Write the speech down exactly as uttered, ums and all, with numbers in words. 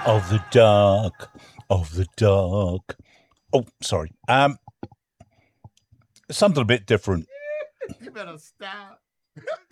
of the dark, of the dark. Oh, sorry. Um, something a bit different. You better stop.